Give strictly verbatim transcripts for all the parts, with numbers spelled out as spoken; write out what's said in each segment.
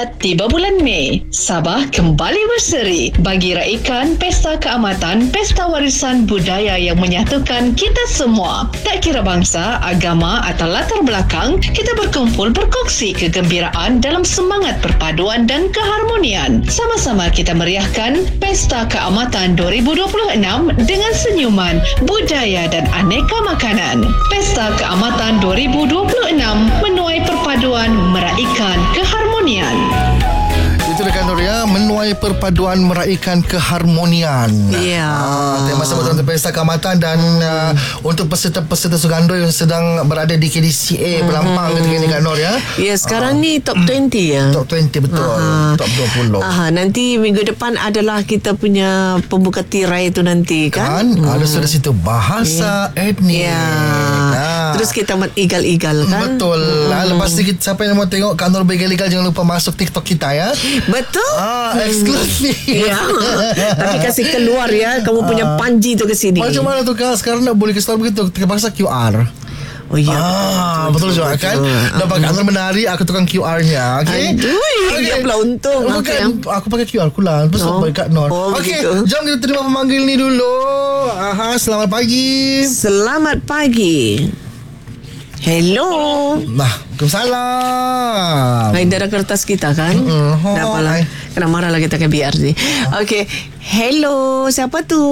Tepat tiba bulan Mei, Sabah kembali berseri bagi raikan Pesta Keamatan, Pesta Warisan Budaya yang menyatukan kita semua. Tak kira bangsa, agama atau latar belakang, kita berkumpul berkongsi kegembiraan dalam semangat perpaduan dan keharmonian. Sama-sama kita meriahkan Pesta Keamatan dua ribu dua puluh enam dengan senyuman, budaya dan aneka makanan. Pesta Keamatan dua ribu dua puluh enam menuai perpaduan, meraikan keharmonian. Itu dekat Nur ya, menuai perpaduan meraikan keharmonian. Ya. Ah, tema sama untuk Pesta Keamatan dan uh, untuk peserta-peserta Sugando yang sedang berada di K D C A Pelampang ketika ini Kak Nur ya. Ya, sekarang ni top dua puluh ya. Top dua puluh betul. Aha. Top dua puluh. Aha, nanti minggu depan adalah kita punya pembuka tirai tu nanti kan. Kan ada sudah situ bahasa Ya. etnik. Ya. Ah. Terus kita igal-igal kan. Betul. Ah, lepas ni kita, siapa yang mau tengok Kak Nur begal-igal, jangan lupa masuk TikTok kita ya. Betul. Ah, eksklusif. Ya. Tapi kasih keluar ya, kamu punya panji tu ke sini. Macam mana tu Kak? Sekarang nak boleh ke store begitu, terpaksa Q R. Oh ya. Ah, betul, betul juga kan. Nampak Kak Nur menari, aku tukang Q R-nya. Okey. Aduh, Okey. dia pula untung. Bukan, aku pakai Q R kulah. Terus Oh. oh. Kak Nur. Oh, Okey, begitu. jom kita terima pemanggil ni dulu. Aha, selamat pagi. Selamat pagi. Hello. Nah, Waalaikumsalam. Hai, darah kertas kita kan. Mm, Dah oh, apalah. hai. Kena marah lah kita ke B R C. Okey. Hello, siapa tu?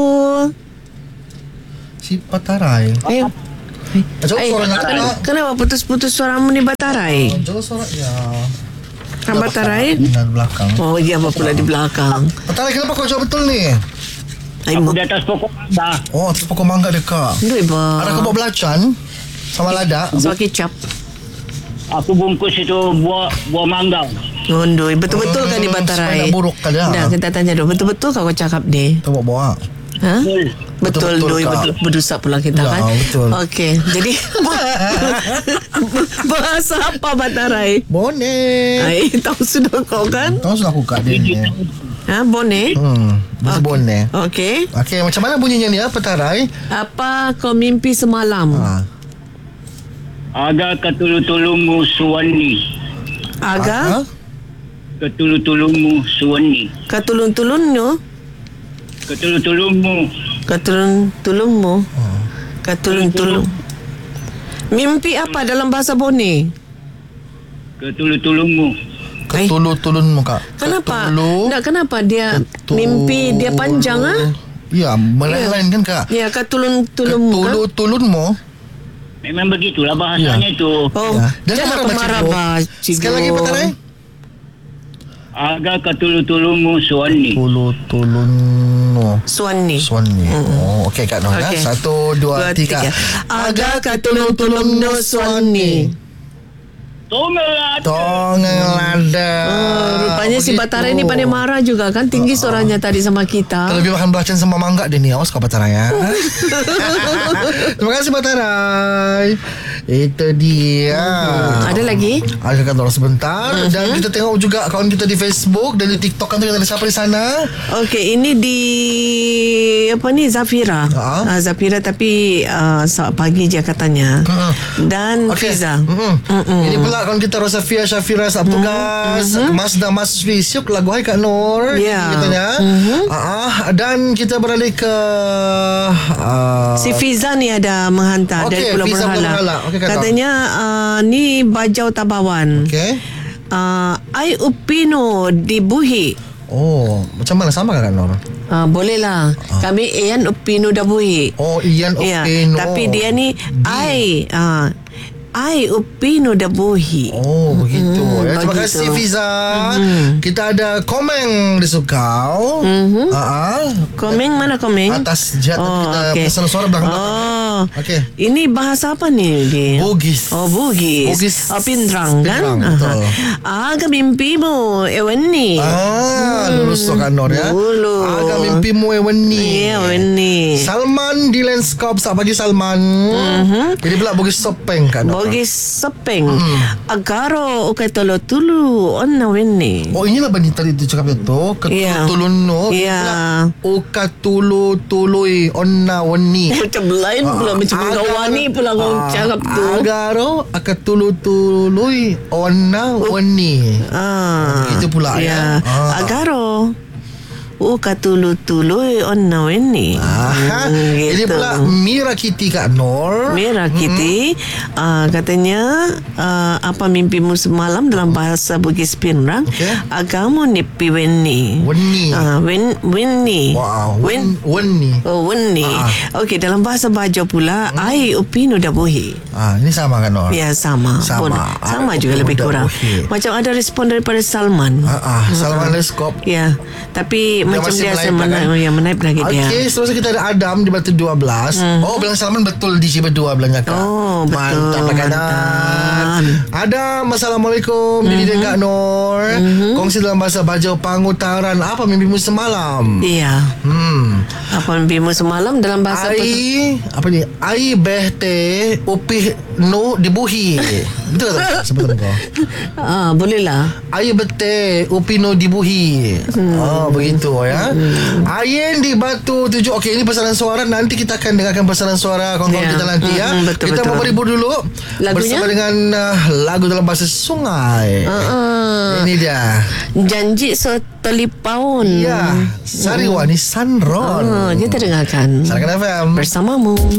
Si Patarai. Eh, Jauh eh, suaranya ken- Kak. kenapa putus-putus suaramu ni Batarai? Jauh suaranya. Kan Batarai? Di belakang. Oh, dia apa pula di belakang? Patarai, kenapa kau jawab betul ni? Hai, Aku ma- di atas pokok mangga. Oh, atas pokok mangga dia Kak. Duit ba? Ada kau bawa belacan sama lada. Sama kicap. Aku bungkus itu buah buah mangga. Ondoi, betul-betul kan di Hmm, Batarai? supaya tak buruk kan dia. Dah, kita tanya dulu. Betul-betul kau cakap ni? Kita bawa-bawa. Ha? Betul. Betul, Betul-betul, Doi, Kak. betul, berdosa pula kita Ya, kan. betul. Okey, jadi bahasa apa Batarai? Bonek. Ai, tahu sudah kau kan? Tahu sudah aku Kak dia ni. Ha, bonek. Hmm, bahasa bonek. Okey. Okey, macam mana bunyinya ni ya, Patarai? Apa kau mimpi semalam? Ha. Aga ketulu-tulungmu suwani. Aga Ha? Ketulu-tulungmu suwani. katulun-tulunmu, Ketulu-tulungmu. katulun-tulungmu, katulun-tulung. Mimpi apa dalam bahasa Bone? Ketulu-tulungmu. Eh, Ketulu-tulun muka. kenapa? Ketulu. Nak kenapa dia Ketul- mimpi dia panjang ah? Ya, melain kan Kak. Ya, katulun-tulungmu kan? Ketulu-tulunmu. Memang begitulah bahasanya Ya. itu. Oh, Ya. Dan jangan marah, pemarah Cikgu. bah, Cikgu. Sekali lagi Patarai. Aga ketulu-tulungmu suwani. Ketulu-tulunmu. Suani. Suani. Oh, okey Kak Noh. Okey. Okay. Satu, dua, Dua, tiga. tiga. Aga katulun-tulungmu suani. Tongelat. Tongeng lada. Oh, rupanya si begitu. Batarai ni pandai marah juga kan. Tinggi suaranya tadi sama kita. Terlebih makan belacan sama mangga dia ni. Awas kau Batarai ya. Terima kasih Batarai. Itu dia. Ada lagi? Ada Kak Nora sebentar. Mhm. Dan kita tengok juga akaun kita di Facebook dan di TikTok kan ada siapa di sana. Okey, ini di apa ni Zafira. Ha? Uh, Zafira tapi uh, pagi je katanya. Hmm. Dan Okey. Fiza. Mm-mm. Mm-mm. Ini pula akaun kita Rosafia Syafira Sabtugas, mm-hmm. Mazda Masfi Syuk lagu hai Kak Nur. Ya. Katanya. Mhm. Ah, dan kita beralih ke uh, Si Fiza ni ada menghantar Okey, dari Pulau Fiza Pulau Berhala. Berhala. Okey, kata. Katanya uh, ni Bajau Tabawan. Okey. Uh, ai upino dibuhi. Oh, macam mana sama Kak Nur? Uh, boleh lah. Kami Ian upino dabuhi. Oh, Ian Ya, Opino. tapi dia ni ai uh, ai upino dabuhi. Oh, begitu. Mm, Ya, terima begitu. kasih Fiza. Mm. Kita ada Komeng di Sukau. Mhm. Ah, Komeng mana Komeng? atas jat Oh, kita okey. pesan suara belakang. Oh. Okey. Ini bahasa apa ni dia? Bugis. Oh, Bugis. Bugis. Oh, Pindrang kan? Pindrang, betul. Aga mimpimu ewan ni. Ah, lulus tu Kak Nur ya. Lulus. Agak mimpimu ewan ni. Ya, ewan ni. Salman di Lenskop. Selamat pagi Salman. Mhm. Jadi pula Bugis Sopeng Kak Nur. Ogi sepeng. Agaro ukai tolo tulu onna wenni. Oh, inilah bani tadi tu cakap itu. Ya. Ketulun no. Ya. Uka tulu tului onna wani. Macam lain pula, macam gawani pula kau cakap tu. Agaro akatulu tului onna wani. Ah, Itu pula ya. ya. Ah. Agaro uka tulu tulu onna wenni. Aha. Hmm, Ini gitu. pula Mira Kitty Kak Nor. Merah Kitty uh, katanya uh, apa mimpimu semalam dalam bahasa Bugis Pinrang. Okey. Agamu nipi wenni. Wenni. Ah, wen wenni. Wow. Wen. Wani. Oh, wenni. Ah. Okey, dalam bahasa Bajo pula, ai upinu dabuhi. Ah, ini sama kan Nor? Ya, sama. Sama. Pun, Ah, sama upinu juga lebih kurang. dabuhi. Macam ada respon daripada Salman. Ah, ah. Salman Leskop. Ya, tapi Dia macam masih dia menaip menaip, lah kan? ya, menaip lagi dia. Okey, seterusnya kita ada Adam di batu dua belas. Hmm. Oh, bilang Salman betul di sini berdua bilangnya Kak. Oh, betul. Mantap makanan. Mantap. Adam, Assalamualaikum. Mm-hmm. Didi dan Kak Nur. Mm-hmm. Kongsi dalam bahasa Bajau Pangutaran. Apa mimpimu semalam? Iya. Hmm. Apa mimpimu semalam dalam bahasa Ai apa ni? Ai behte upih no dibuhi. Betul tak? Sebut kau. Ah, bolehlah. Ai bete upino dibuhi. Hmm. Oh, begitu ya. Hmm. Ayen di batu tujuh. Okey, ini pesanan suara. Nanti kita akan dengarkan pesanan suara kawan-kawan Ya. kita nanti ya. Hmm, betul, kita betul. mau berhibur dulu Lagunya? bersama dengan uh, lagu dalam bahasa sungai. Uh-uh. Ini dia. Janji setelipaun. Ya, Sariwani Sanron. Ah, kita dengarkan Sarakan F M. bersamamu.